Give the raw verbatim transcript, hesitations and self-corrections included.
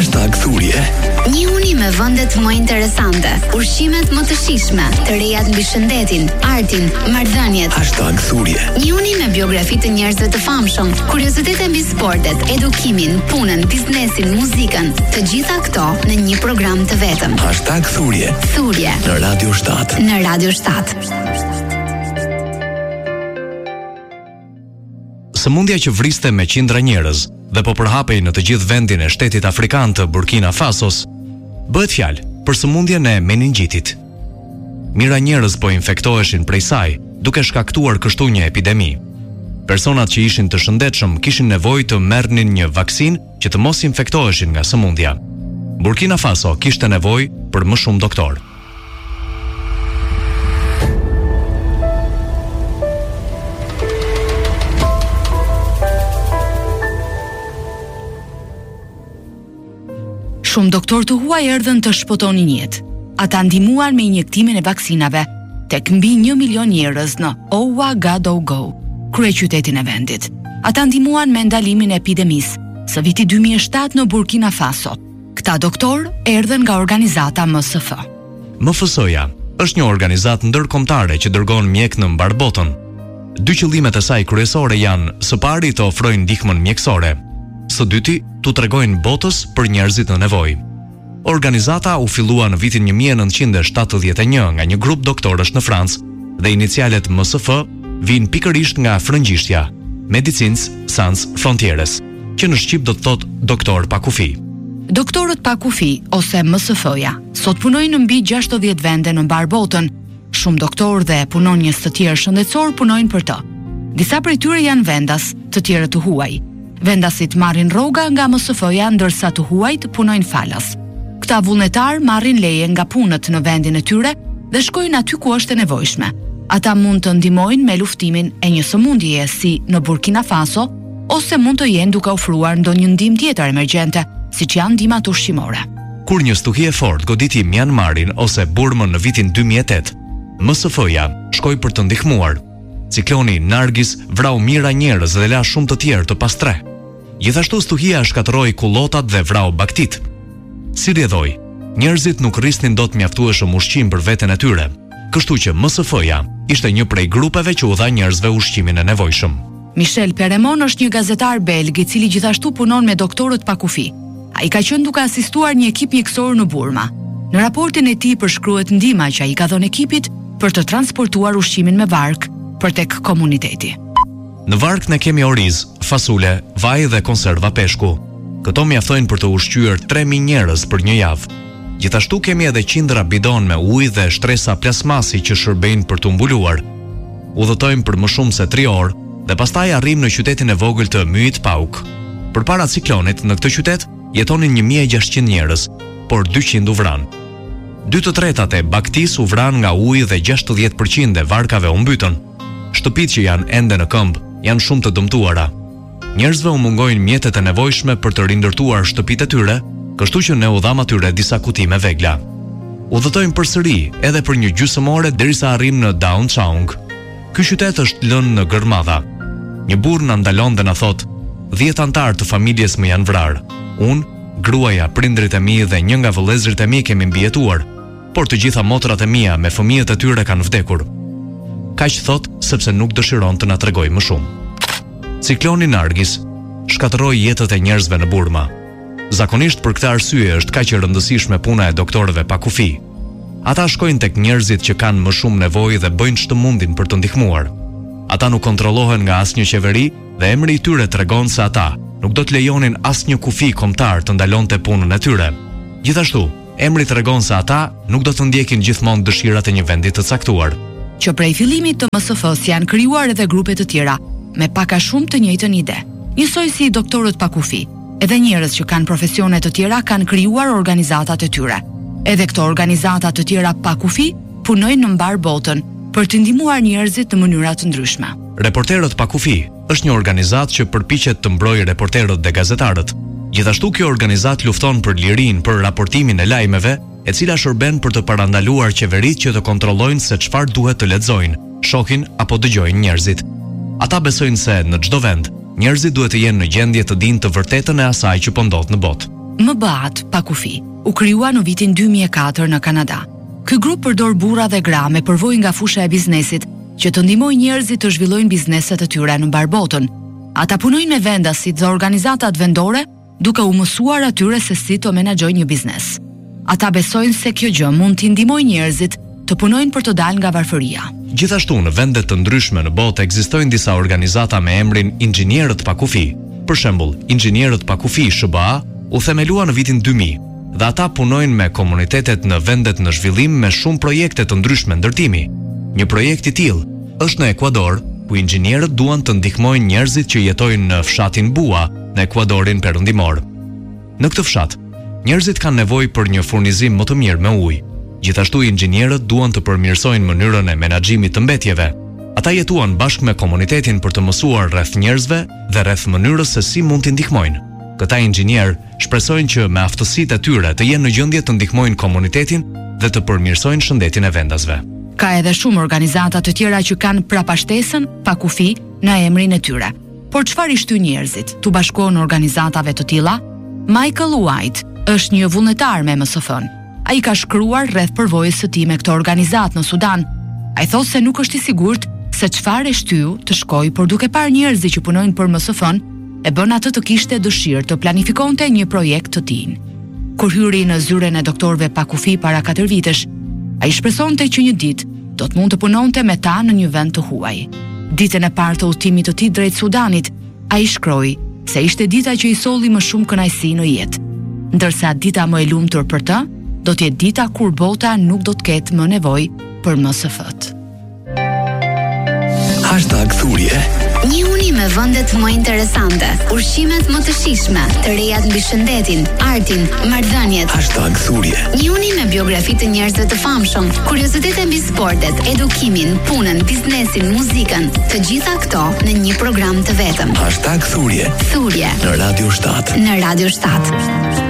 Hashtag thurje. Njihuni me vendet më interesante, ushqimet më të shijshme, të rejat mbi shëndetin, artin, marrëdhëniet. Hashtag thurje. Njihuni me biografi të njerëzve të famshëm, kuriozitete mbi sportet, edukimin, punën, biznesin, muzikën, të gjitha këto në një program të vetëm. Hashtag thurje. Thurje Në Radio shtat. në Radio shtat. Sëmundja që vriste me qindra njerëz dhe po përhapej në të gjithë vendin e shtetit afrikan të Burkina Fasos, bëhet fjalë për sëmundjen e meningjitit. Mira njerëz po infektoheshin prej saj, duke shkaktuar kështu një epidemi. Personat që ishin të shëndetshëm kishin nevojë të merrnin një vaksinë që të mos infektoheshin nga sëmundja. Burkina Faso kishte nevojë për më shumë doktorë. Shumë doktor të huaj erdhën të shpëtonin jetë. Ata ndihmuan me injektimin e vaksinave tek mbi një milion njerëz në Ouagadougou, kryeqytetin e vendit. Ata ndihmuan me ndalimin e epidemisë së vitit dy mijë e shtatë në Burkina Faso. Këta doktor erdhën nga organizata M S F. M F S-ja është një organizatë ndërkombëtare që dërgon mjek në mbar botën. Dy qëllimet e saj kryesore janë: së pari të ofrojnë ndihmën mjekësore, së dyti t'u tregojnë botës për njerëzit në nevojë. Organizata u fillua në vitin një mijë e nëntëqind e shtatëdhjetë e një nga një grup doktorësh në Francë dhe inicialet M S F vijnë pikërisht nga frëngjishtja Médecins Sans Frontieres, që në shqip do të thotë doktor pa kufi. Doktorët pa kufi ose M S F-ja sot punojnë në mbi gjashtëdhjetë vende në mbar botën. Shumë doktorë dhe punonjës të tjerë shëndetësor punojnë për të. Disa prej tyre janë vendas, të tjerë të huaj. Vendasit marrin rroga nga M S F-ja, ndërsa të huajt punojnë falas. Këta vullnetar marrin leje nga punët në vendin e tyre dhe shkojnë aty ku është e nevojshme. Ata mund të ndihmojnë me luftimin e një sëmundjeje si në Burkina Faso, ose mund të jenë duke ofruar ndonjë ndihmë tjetër emergjente, siç janë ndihmat ushqimore. Kur një stuhi e fortë goditi Myanmarin ose Burmën në vitin dy mijë e tetë, M S F-ja shkoi për të ndihmuar. Cikloni Nargis vrau mijëra njerëz dhe la shumë të tjerë të pastre. Gjithashtu stuhia shkatërroi kullotat dhe vrau baktit. Si rrjedhoi, njerëzit nuk rrisnin dot mjaftueshëm ushqim për veten e tyre, kështu që M S F-ja ishte një prej grupeve që u dha njerëzve ushqimin e nevojshëm. Michel Peremon është një gazetar belg i cili gjithashtu punon me doktorët pa kufi. Ai ka qenë duke asistuar një ekip mjekësor në Burma. Në raportin e tij përshkruhet ndihma që ai ka dhënë ekipit për të transportuar ushqimin me vark për tek komuniteti. Në vark ne kemi oriz, fasule, vaj dhe konserva peshku. Këto mjaftojnë për të ushqyer tre mijë njerëz për një javë. Gjithashtu kemi edhe qindra bidon me ujë dhe shtresa plasmasi që shërbejnë për të mbuluar. Udhëtojmë për më shumë se tre orë dhe pastaj arrim në qytetin e vogël të Myit Pauk. Përpara ciklonit në këtë qytet jetonin një mijë e gjashtëqind njerëz, por dyqind u vranë. Dy të tretat e baktis u vranë nga uji dhe gjashtëdhjetë përqind e varkave u mbytën. Shtëpitë që janë ende në këmbë janë shumë të dëmtuara. Njerëzve u mungojnë mjetet e nevojshme për të rindërtuar shtëpitë e tyre, kështu që ne u dham atyre disa kuti me vegla. Udhëtojmë përsëri edhe për një gjysmore derisa arrim në Daun Chaung. Ky qytet është lënë në gërmadha. Një burr na ndalon dhe na thot: dhjetë antar të familjes më janë vrarë. Unë, gruaja, prindrit e mi dhe një nga vëllezërit e mi kemi mbijetuar, por të gjitha motrat e mia me fëmijët e tyre kanë vdekur. Kaq thot sepse nuk dëshiron të na tregojë më shumë. Cikloni Nargis shkatërroi jetët e njerëzve në Burma. Zakonisht për këtë arsye është kaq e rëndësishme puna e doktorëve pa kufi. Ata shkojnë tek njerëzit që kanë më shumë nevojë dhe bëjnë ç'të mundin për të ndihmuar. Ata nuk kontrollohen nga asnjë qeveri dhe emri i tyre tregon se ata nuk do të lejonin asnjë kufi kombëtar të ndalonte punën e tyre. Gjithashtu, emri tregon se ata nuk do të ndjekin gjithmonë dëshirat e një vendi të caktuar. Që prej fillimit të M S F-s janë krijuar edhe grupe të tjera me pak a shumë të njëjtën ide. Njësoj si doktorët pa kufi, edhe njerëz që kanë profesione të tjera kanë krijuar organizatat e tyre. Edhe këto organizata të tjera pa kufi punojnë në mbar botën për të ndihmuar njerëzit në mënyra të ndryshme. Reporterët pa kufi është një organizatë që përpiqet të mbrojë reporterët dhe gazetarët. Gjithashtu kjo organizatë lufton për lirinë për raportimin e lajmeve, e cila shërben për të parandaluar qeveritë që të kontrollojnë se çfarë duhet të lexojnë, shohin apo dëgjojnë njerëzit. Ata besojnë se në çdo vend, njerëzit duhet të jenë në gjendje të dinë të vërtetën e asaj që po ndodh në botë. M B A-t pa kufi u krijua në vitin dy mijë e katër në Kanada. Ky grup përdor burra dhe gra me përvojë nga fusha e biznesit që të ndihmojnë njerëzit të zhvillojnë bizneset e tyre në mbar botën. Ata punojnë me vendasit dhe organizatat vendore duke u mësuar atyre se si të menaxhojnë një biznes. Ata besojnë se kjo gjë mund t'i ndihmojë njerëzit të punojnë për të dalë nga varfëria. Gjithashtu në vende të ndryshme në botë ekzistojnë disa organizata me emrin Inxhinierët pa kufi. Për shembull, Inxhinierët pa kufi S B A u themelua në vitin dy mijë dhe ata punojnë me komunitetet në vendet në zhvillim me shumë projekte të ndryshme ndërtimi. Një projekt i tillë është në Ekuador, ku inxhinierët duan të ndihmojnë njerëzit që jetojnë në fshatin Bua, në Ekuadorin perëndimor. Në këtë fshat, njerëzit kanë nevojë për një furnizim më të mirë me ujë. Gjithashtu inxhinierët duan të përmirësojnë mënyrën e menaxhimit të mbetjeve. Ata jetuan bashkë me komunitetin për të mësuar rreth njerëzve dhe rreth mënyrës se si mund t'i ndihmojnë. Këta inxhinier shpresojnë që me aftësitë e tyre të jenë në gjendje të ndihmojnë komunitetin dhe të përmirësojnë shëndetin e vendasve. Ka edhe shumë organizata të tjera që kanë prapashtesën pa kufi në emrin e tyre. Por çfarë i shtyn njerëzit tu bashkohen organizatave të tilla? Michael White është një vullnetar me M S F-n. Ai ka shkruar rreth përvojës së tij me këtë organizatë në Sudan. Ai thotë se nuk është i sigurt se çfarë e shtyu të shkojë, por duke parë njerëzit që punojnë për M S F-n, e bën atë të kishte dëshirë të planifikonte një projekt të tij. Kur hyri në zyren e doktorëve pa kufi para katër vitesh, ai shpresonte që një ditë do të mund të punonte me ta në një vend të huaj. Ditën e parë të udhëtimit të tij drejt Sudanit, ai shkroi se ishte dita që i solli më shumë kënaqësi në jetë, ndërsa dita më e lumtur për të do të jetë dita kur bota nuk do të ketë më nevojë për M S F-t. Hashtag Thurje. Një uni me vendet më interesante, ushqimet më të shijshme, të rejat mbi shëndetin, artin, marrëdhëniet. Hashtag Thurje. Një uni me biografi të njerëzve të famshëm, kuriozitete mbi sportet, edukimin, punën, biznesin, muzikën, të gjitha këto në një program të vetëm. Hashtag Thurje. Thurje Në Radio shtat. Në Radio shtat.